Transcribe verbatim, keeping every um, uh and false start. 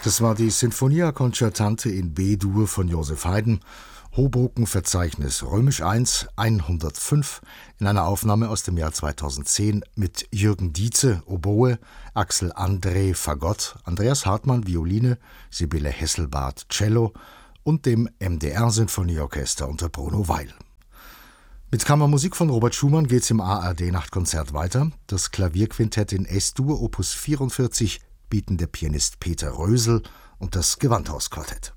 Das war die Sinfonia Concertante in B-Dur von Joseph Haydn, Hoboken-Verzeichnis Römisch eins, hundertfünf, in einer Aufnahme aus dem Jahr zweitausendzehn mit Jürgen Dietze, Oboe, Axel André, Fagott, Andreas Hartmann, Violine, Sibylle Hesselbarth, Cello und dem M D R-Sinfonieorchester unter Bruno Weil. Mit Kammermusik von Robert Schumann geht's im A R D-Nachtkonzert weiter. Das Klavierquintett in S-Dur, Opus vierundvierzig, bieten der Pianist Peter Rösel und das Gewandhausquartett.